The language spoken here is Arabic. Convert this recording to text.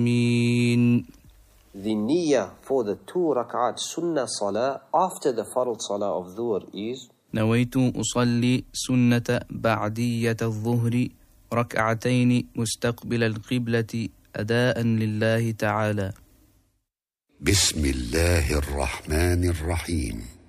The niyyah for the 2 rak'at sunnah salah after the fard salah of dhuhr is نويت أصلي سنة بعدية الظهر ركعتين مستقبل القبلة أداء لله تعالى. بسم الله الرحمن الرحيم.